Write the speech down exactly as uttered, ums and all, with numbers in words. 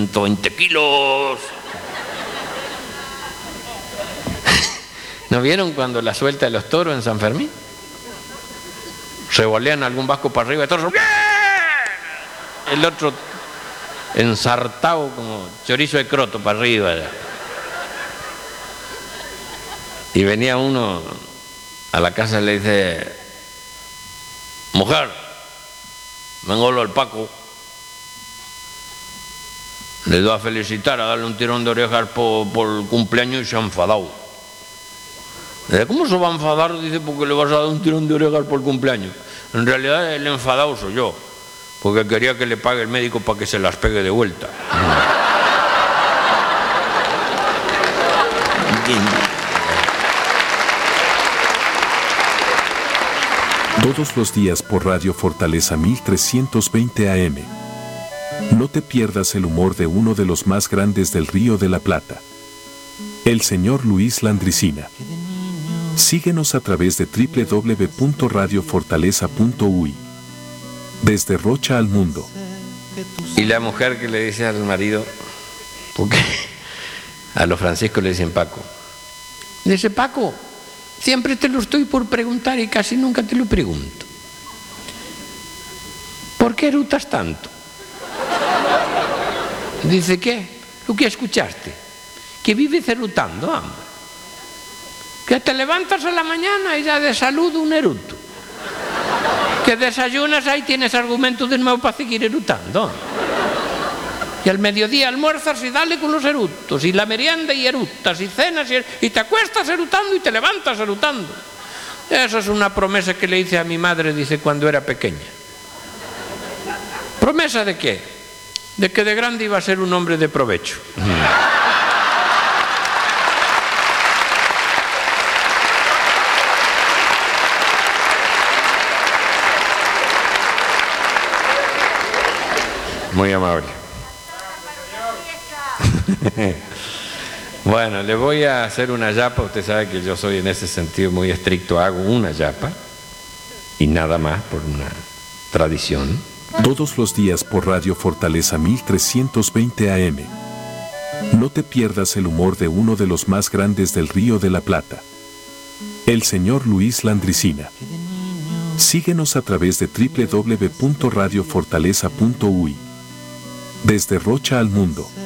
ciento veinte kilos. ¿No vieron cuando la suelta de los toros en San Fermín? Revolean algún vasco para arriba, todos, el otro ensartado como chorizo de croto para arriba. Y venía uno a la casa y le dice: mujer, vengo lo del Paco, le doy a felicitar, a darle un tirón de orejas por, por el cumpleaños y se ha enfadado. Dice: ¿cómo se va a enfadar? Dice: porque le vas a dar un tirón de orejas por el cumpleaños. En realidad el enfadado soy yo, porque quería que le pague el médico para que se las pegue de vuelta. Todos los días por Radio Fortaleza mil trescientos veinte A M. No te pierdas el humor de uno de los más grandes del Río de la Plata, el señor Luis Landricina. Síguenos a través de doble u doble u doble u punto radio fortaleza punto u i. Desde Rocha al mundo. Y la mujer que le dice al marido, porque a los franciscos le dicen Paco, dice: Paco, siempre te lo estoy por preguntar y casi nunca te lo pregunto. ¿Por qué erutas tanto? Dice: ¿qué? ¿Lo que escuchaste? Que vives erutando, hombre. Que te levantas a la mañana y ya de salud un eruto. Que desayunas, ahí tienes argumentos de nuevo para seguir erutando. Y al mediodía almuerzas y dale con los erutos. Y la merienda y erutas. Y cenas y, er... y te acuestas erutando y te levantas erutando. Esa es una promesa que le hice a mi madre, dice, cuando era pequeña. ¿Promesa de qué? De que de grande iba a ser un hombre de provecho. Muy amable. Bueno, le voy a hacer una yapa. Usted sabe que yo soy en ese sentido muy estricto. Hago una yapa y nada más por una tradición. Todos los días por Radio Fortaleza mil trescientos veinte A M. No te pierdas el humor de uno de los más grandes del Río de la Plata, el señor Luis Landricina. Síguenos a través de doble u doble u doble u punto radio fortaleza punto u i. Desde Rocha al mundo.